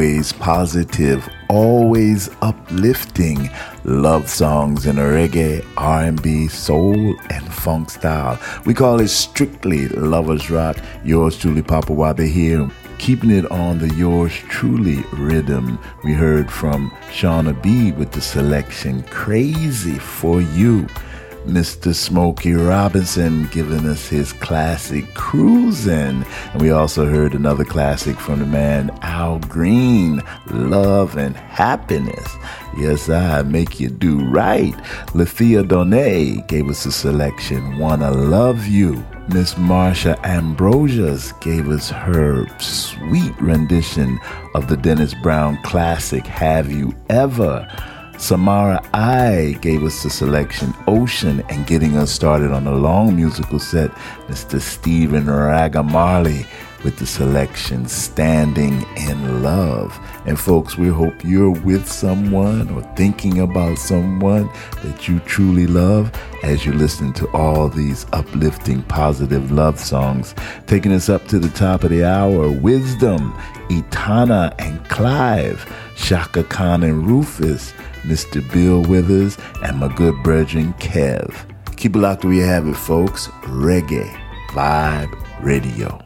always positive, always uplifting love songs in a reggae, R&B, soul, and funk style. We call it strictly Lovers Rock. Yours truly, Papa Wabe here. Keeping it on the Yours Truly rhythm. We heard from Shauna B with the selection Crazy for You. Mr. Smokey Robinson giving us his classic Cruisin'. And we also heard another classic from the man Al Green, Love and Happiness. Yes, I make you do right. Lethea Donet gave us a selection, Wanna Love You. Miss Marsha Ambrosius gave us her sweet rendition of the Dennis Brown classic, Have You Ever? Samara I gave us the selection Ocean, and getting us started on a long musical set, Mr. Stephen Ragamarley with the selection Standing in Love. And folks, we hope you're with someone or thinking about someone that you truly love as you listen to all these uplifting, positive love songs. Taking us up to the top of the hour, Wisdom, Etana and Clive, Shaka Khan and Rufus, Mr. Bill Withers, and my good brethren Kev. Keep it locked where you have it, folks. Reggae Vibe Radio.